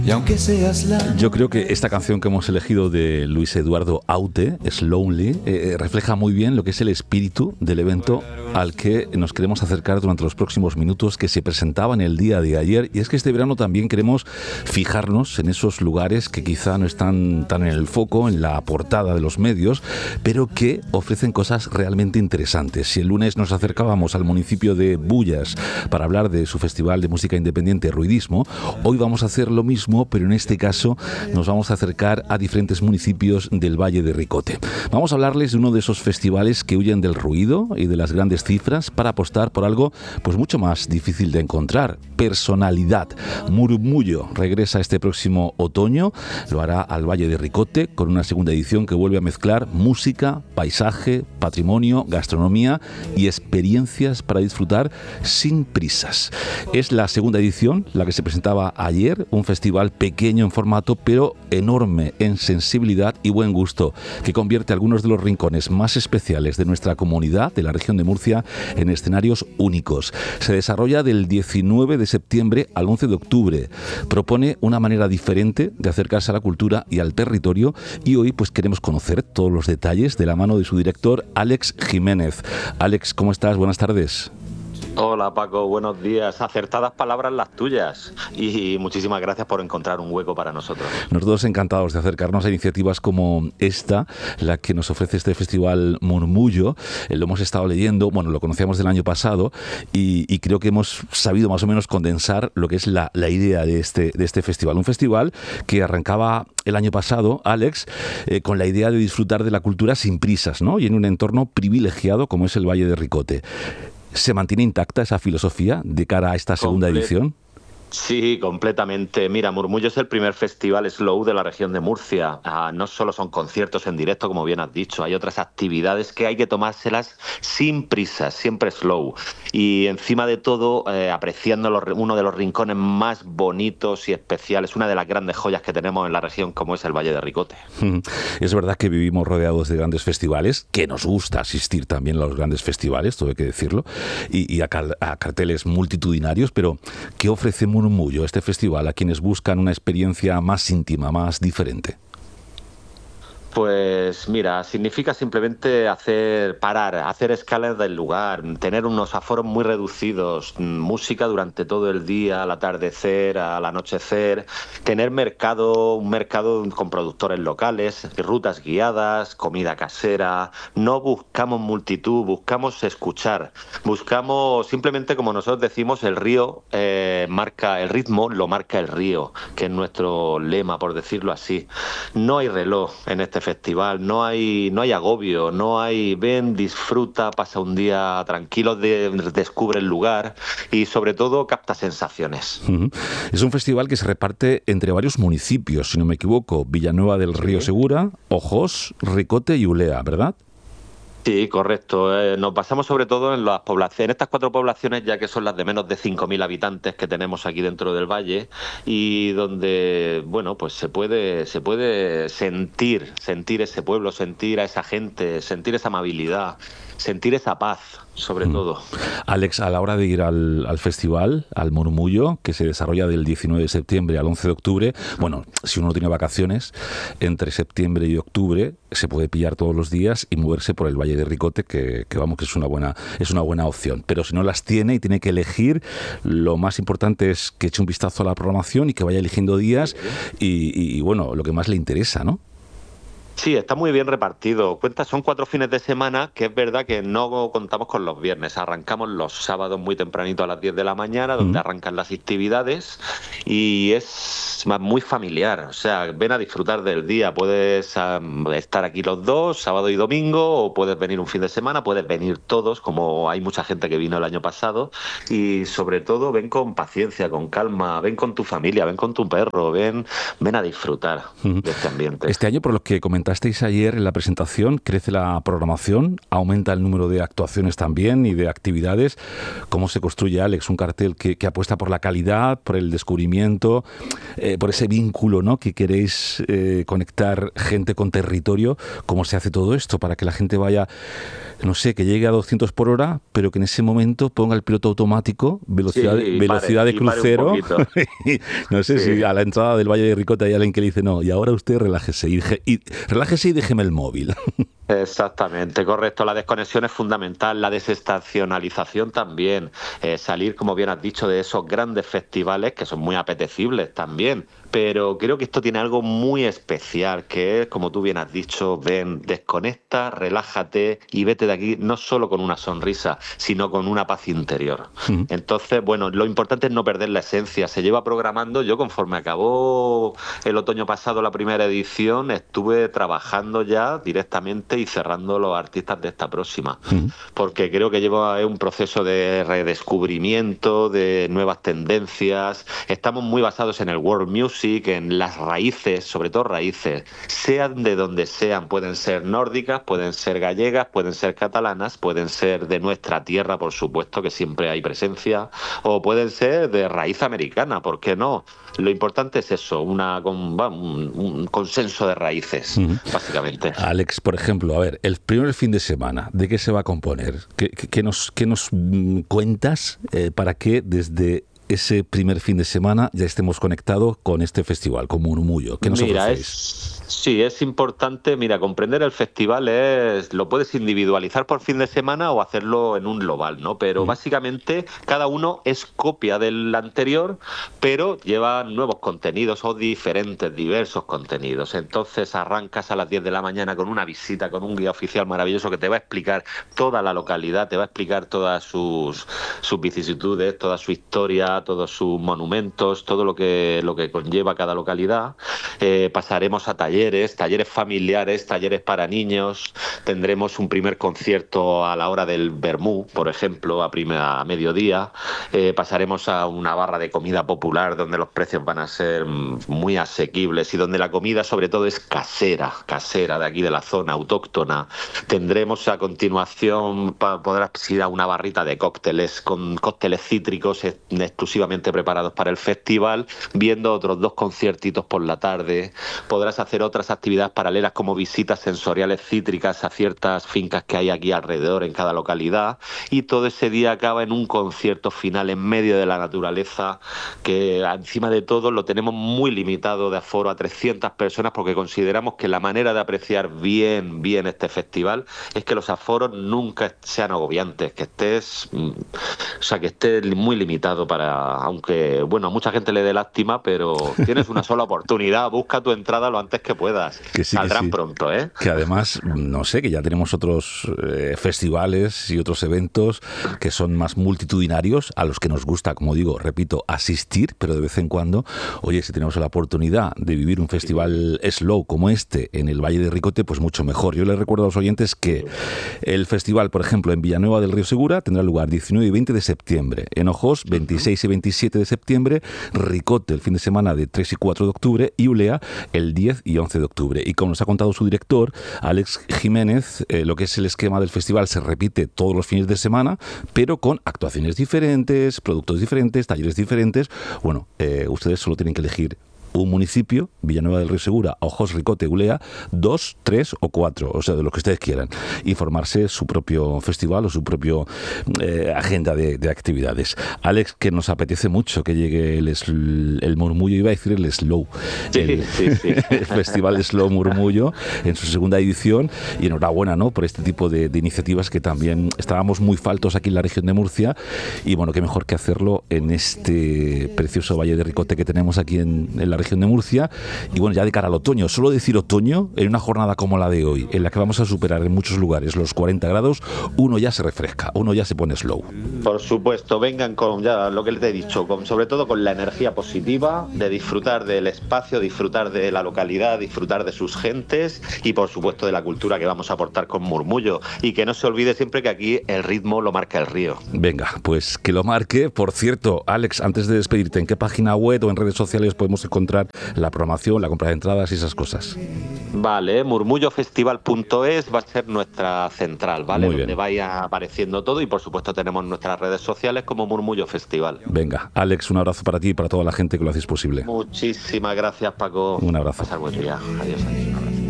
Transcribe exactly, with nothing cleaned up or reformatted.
Y aunque seas la... Yo creo que esta canción que hemos elegido de Luis Eduardo Aute, Slowly, eh, refleja muy bien lo que es el espíritu del evento al que nos queremos acercar durante los próximos minutos, que se presentaba en el día de ayer. Y es que este verano también queremos fijarnos en esos lugares que quizá no están tan en el foco, en la portada de los medios, pero que ofrecen cosas realmente interesantes. Si el lunes nos acercábamos al municipio de Bullas para hablar de su festival de música independiente Ruidismo, hoy vamos a hacer lo mismo, pero en este caso nos vamos a acercar a diferentes municipios del Valle de Ricote. Vamos a hablarles de uno de esos festivales que huyen del ruido y de las grandes cifras para apostar por algo pues mucho más difícil de encontrar: personalidad. Murmullo regresa este próximo otoño, lo hará al Valle de Ricote con una segunda edición que vuelve a mezclar música, paisaje, patrimonio, gastronomía y experiencias para disfrutar sin prisas. Es la segunda edición, la que se presentaba ayer, un festival pequeño en formato, pero enorme en sensibilidad y buen gusto, que convierte algunos de los rincones más especiales de nuestra comunidad, de la región de Murcia, en escenarios únicos. Se desarrolla del diecinueve de septiembre al once de octubre. Propone una manera diferente de acercarse a la cultura y al territorio, y hoy pues queremos conocer todos los detalles de la mano de su director, Alex Jiménez. Alex, ¿cómo estás? Buenas tardes. Hola Paco, buenos días. Acertadas palabras las tuyas y muchísimas gracias por encontrar un hueco para nosotros. Nosotros encantados de acercarnos a iniciativas como esta, la que nos ofrece este festival Murmullo. Eh, lo hemos estado leyendo, bueno, lo conocíamos del año pasado y, y creo que hemos sabido más o menos condensar lo que es la, la idea de este, de este festival. Un festival que arrancaba el año pasado, Alex, eh, con la idea de disfrutar de la cultura sin prisas, ¿no? Y en un entorno privilegiado como es el Valle de Ricote. ¿Se mantiene intacta esa filosofía de cara a esta segunda Comple- edición? Sí, completamente. Mira, Murmullo es el primer festival slow de la región de Murcia. Ah, no solo son conciertos en directo, como bien has dicho, hay otras actividades que hay que tomárselas sin prisas, siempre slow. Y encima de todo, eh, apreciando los, uno de los rincones más bonitos y especiales, una de las grandes joyas que tenemos en la región, como es el Valle de Ricote. Es verdad que vivimos rodeados de grandes festivales, que nos gusta asistir también a los grandes festivales, todo hay que decirlo, y, y a, cal, a carteles multitudinarios, pero ¿qué ofrece Murmullo, este festival, a quienes buscan una experiencia más íntima, más diferente? Pues mira, significa simplemente hacer parar, hacer escalas del lugar, tener unos aforos muy reducidos, música durante todo el día, al atardecer, al anochecer, tener mercado, un mercado con productores locales, rutas guiadas, comida casera. No buscamos multitud, buscamos escuchar, buscamos simplemente, como nosotros decimos, el río eh, marca el ritmo, lo marca el río, que es nuestro lema, por decirlo así. No hay reloj en este festival, no hay no hay agobio, no hay ven, disfruta, pasa un día tranquilo, de, descubre el lugar y sobre todo capta sensaciones. Uh-huh. Es un festival que se reparte entre varios municipios, si no me equivoco: Villanueva del Río Sí. Segura, Ojos, Ricote y Ulea, ¿verdad? Sí, correcto. Eh, nos basamos sobre todo en las poblaciones, en estas cuatro poblaciones, ya que son las de menos de cinco mil habitantes que tenemos aquí dentro del valle, y donde, bueno, pues se puede, se puede sentir, sentir ese pueblo, sentir a esa gente, sentir esa amabilidad, sentir esa paz, sobre mm. todo. Alex, a la hora de ir al, al festival, al Murmullo, que se desarrolla del diecinueve de septiembre al once de octubre, bueno, si uno tiene vacaciones, entre septiembre y octubre se puede pillar todos los días y moverse por el Valle de Ricote, que, que vamos, que es una buena, es una buena opción. Pero si no las tiene y tiene que elegir, lo más importante es que eche un vistazo a la programación y que vaya eligiendo días y, y, y bueno, lo que más le interesa, ¿no? Sí, está muy bien repartido. Cuenta, son cuatro fines de semana, que es verdad que no contamos con los viernes. Arrancamos los sábados muy tempranito a las diez de la mañana, donde uh-huh. arrancan las actividades, y es muy familiar. O sea, ven a disfrutar del día. Puedes um, estar aquí los dos, sábado y domingo, o puedes venir un fin de semana, puedes venir todos, como hay mucha gente que vino el año pasado. Y sobre todo, ven con paciencia, con calma, ven con tu familia, ven con tu perro, ven, ven a disfrutar uh-huh. de este ambiente. Este año, por lo que comentasteis ayer en la presentación, crece la programación, aumenta el número de actuaciones también y de actividades. ¿Cómo se construye, Alex, un cartel que, que apuesta por la calidad, por el descubrimiento, eh, por ese vínculo, ¿no?, que queréis eh, conectar gente con territorio? ¿Cómo se hace todo esto para que la gente vaya no sé, que llegue a doscientos por hora, pero que en ese momento ponga el piloto automático, velocidad, Sí, velocidad pare, de crucero. No sé Sí. si a la entrada del Valle de Ricote hay alguien que le dice, no, y ahora usted relájese y, deje, y relájese y déjeme el móvil. Exactamente, correcto. La desconexión es fundamental, la desestacionalización también, eh, salir, como bien has dicho, de esos grandes festivales que son muy apetecibles también. Pero creo que esto tiene algo muy especial, que es, como tú bien has dicho, ven, desconecta, relájate y vete de aquí no solo con una sonrisa, sino con una paz interior. Uh-huh. Entonces, bueno, lo importante es no perder la esencia. Se lleva programando, yo conforme acabó el otoño pasado la primera edición, estuve trabajando ya directamente y cerrando los artistas de esta próxima. Uh-huh. Porque creo que lleva un proceso de redescubrimiento, de nuevas tendencias. Estamos muy basados en el world music, en las raíces, sobre todo raíces, sean de donde sean, pueden ser nórdicas, pueden ser gallegas, pueden ser catalanas, pueden ser de nuestra tierra, por supuesto, que siempre hay presencia, o pueden ser de raíz americana, ¿por qué no? Lo importante es eso, una, un, un consenso de raíces, uh-huh. básicamente. Alex, por ejemplo, a ver, el primer fin de semana, ¿de qué se va a componer? ¿Qué, qué, nos, qué nos cuentas eh, para que desde ese primer fin de semana ya estemos conectados con este festival, con Murmullo? ¿Qué nos Mira, ofrecéis? Es... Sí, es importante, mira, comprender el festival es, lo puedes individualizar por fin de semana o hacerlo en un global, ¿no? Pero mm. básicamente cada uno es copia del anterior, pero lleva nuevos contenidos o diferentes, diversos contenidos. Entonces arrancas a las diez de la mañana con una visita, con un guía oficial maravilloso que te va a explicar toda la localidad, te va a explicar todas sus, sus vicisitudes, toda su historia, todos sus monumentos, todo lo que, lo que conlleva cada localidad. Eh, pasaremos a talleres, talleres familiares, talleres para niños. Tendremos un primer concierto a la hora del vermú, por ejemplo, a, primera, a mediodía. Eh, pasaremos a una barra de comida popular donde los precios van a ser muy asequibles y donde la comida sobre todo es casera, casera de aquí de la zona, autóctona. Tendremos a continuación, podrás ir a una barrita de cócteles con cócteles cítricos exclusivamente preparados para el festival, viendo otros dos conciertitos por la tarde. Podrás hacer otras actividades paralelas como visitas sensoriales cítricas a ciertas fincas que hay aquí alrededor en cada localidad, y todo ese día acaba en un concierto final en medio de la naturaleza que encima de todo lo tenemos muy limitado de aforo a trescientas personas porque consideramos que la manera de apreciar bien bien este festival es que los aforos nunca sean agobiantes, que estés o sea que esté muy limitado para, aunque bueno a mucha gente le dé lástima, pero tienes una sola oportunidad, busca tu entrada lo antes que puedas. Que sí, Saldrán que sí. pronto, ¿eh? Que además, no sé, que ya tenemos otros eh, festivales y otros eventos que son más multitudinarios, a los que nos gusta, como digo, repito, asistir, pero de vez en cuando, oye, si tenemos la oportunidad de vivir un festival slow como este en el Valle de Ricote, pues mucho mejor. Yo les recuerdo a los oyentes que el festival, por ejemplo, en Villanueva del Río Segura tendrá lugar diecinueve y veinte de septiembre, en Ojos veintiséis y veintisiete de septiembre, Ricote el fin de semana de tres y cuatro de octubre y Ulea el diez y once de octubre. Y como nos ha contado su director, Alex Jiménez, eh, lo que es el esquema del festival se repite todos los fines de semana, pero con actuaciones diferentes, productos diferentes, talleres diferentes. Bueno, eh, ustedes solo tienen que elegir un municipio, Villanueva del Río Segura, Ojos, Ricote, Ulea, dos, tres o cuatro, o sea, de los que ustedes quieran, y formarse su propio festival o su propio eh, agenda de, de actividades. Alex, que nos apetece mucho que llegue el, el Murmullo, iba a decir el Slow, sí, el, sí, sí. el Festival Slow Murmullo en su segunda edición, y enhorabuena, ¿no?, por este tipo de, de iniciativas que también estábamos muy faltos aquí en la región de Murcia, y bueno, qué mejor que hacerlo en este precioso Valle de Ricote que tenemos aquí en, en la región de Murcia. Y bueno, ya de cara al otoño, solo decir otoño en una jornada como la de hoy, en la que vamos a superar en muchos lugares los cuarenta grados, uno ya se refresca, uno ya se pone slow. Por supuesto, vengan con ya lo que les he dicho, con, sobre todo con la energía positiva de disfrutar del espacio, disfrutar de la localidad, disfrutar de sus gentes y por supuesto de la cultura que vamos a aportar con Murmullo, y que no se olvide siempre que aquí el ritmo lo marca el río. Venga, pues que lo marque. Por cierto, Alex, antes de despedirte, ¿en qué página web o en redes sociales podemos encontrar la programación, la compra de entradas y esas cosas? Vale, murmullo festival punto es va a ser nuestra central, ¿vale? Muy bien. Donde vaya apareciendo todo, y por supuesto tenemos nuestras redes sociales como Murmullo Festival. Venga, Alex, un abrazo para ti y para toda la gente que lo hacéis posible. Muchísimas gracias, Paco. Un abrazo. Pasar buen día. Adiós. Adiós.